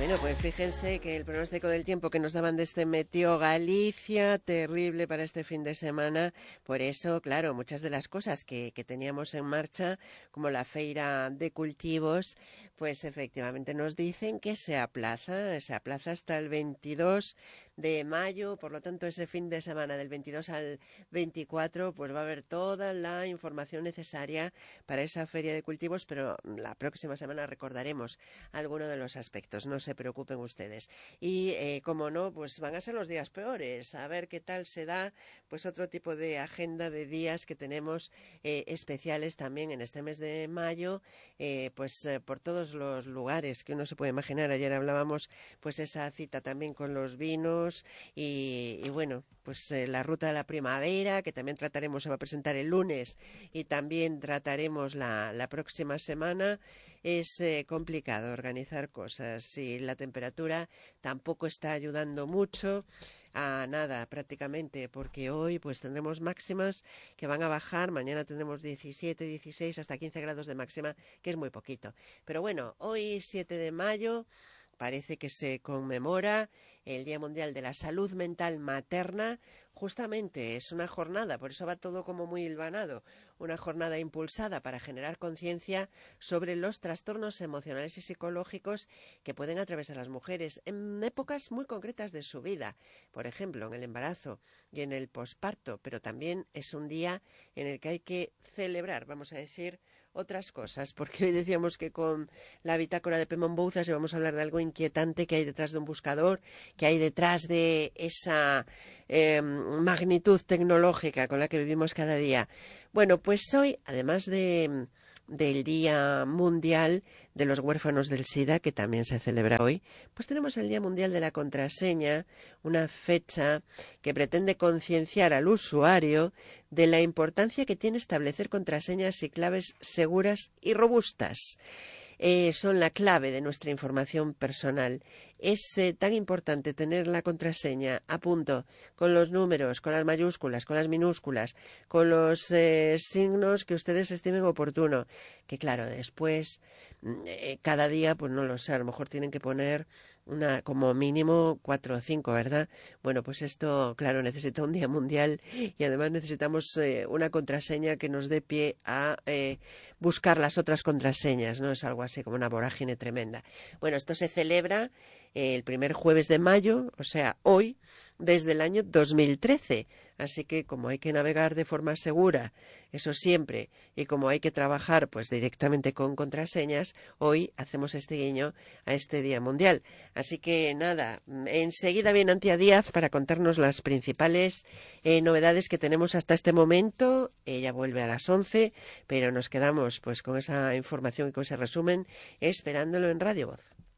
Bueno, pues fíjense que el pronóstico del tiempo que nos daban desde Meteo Galicia, terrible para este fin de semana. Por eso, claro, muchas de las cosas que teníamos en marcha, como la feira de cultivos, pues efectivamente nos dicen que se aplaza hasta el 22 de mayo. Por lo tanto, ese fin de semana del 22 al 24, pues va a haber toda la información necesaria para esa feria de cultivos, pero la próxima semana recordaremos algunos de los aspectos. No se preocupen ustedes. Y, como no, pues van a ser los días peores. A ver qué tal se da, pues otro tipo de agenda de días que tenemos especiales también en este mes de mayo, por todos los lugares que uno se puede imaginar. Ayer hablábamos, pues esa cita también con los vinos y bueno, pues la ruta de la primavera, que también trataremos, se va a presentar el lunes y también trataremos la próxima semana. Es complicado organizar cosas y la temperatura tampoco está ayudando mucho a nada prácticamente, porque hoy pues tendremos máximas que van a bajar, mañana tendremos 17, 16, hasta 15 grados de máxima, que es muy poquito. Pero bueno, hoy 7 de mayo parece que se conmemora el Día Mundial de la Salud Mental Materna. Justamente es una jornada, por eso va todo como muy hilvanado, una jornada impulsada para generar conciencia sobre los trastornos emocionales y psicológicos que pueden atravesar las mujeres en épocas muy concretas de su vida, por ejemplo, en el embarazo y en el posparto, pero también es un día en el que hay que celebrar, vamos a decir, otras cosas, porque hoy decíamos que con la bitácora de Pemón Bouzas íbamos a hablar de algo inquietante que hay detrás de un buscador, que hay detrás de esa magnitud tecnológica con la que vivimos cada día. Bueno, pues hoy, además del Día Mundial de los Huérfanos del SIDA, que también se celebra hoy, pues tenemos el Día Mundial de la Contraseña, una fecha que pretende concienciar al usuario de la importancia que tiene establecer contraseñas y claves seguras y robustas. Son la clave de nuestra información personal. Es tan importante tener la contraseña a punto, con los números, con las mayúsculas, con las minúsculas, con los signos que ustedes estimen oportuno, que claro, después, cada día, pues no lo sé, a lo mejor tienen que poner como mínimo 4 o 5, ¿verdad? Bueno, pues esto, claro, necesita un día mundial y además necesitamos una contraseña que nos dé pie a buscar las otras contraseñas, ¿no? Es algo así como una vorágine tremenda. Bueno, esto se celebra el primer jueves de mayo, o sea, hoy, desde el año 2013. Así que como hay que navegar de forma segura, eso siempre, y como hay que trabajar pues directamente con contraseñas, hoy hacemos este guiño a este Día Mundial. Así que nada, enseguida viene Antia Díaz para contarnos las principales novedades que tenemos hasta este momento. Ella vuelve a las 11, pero nos quedamos pues con esa información y con ese resumen esperándolo en Radio Voz.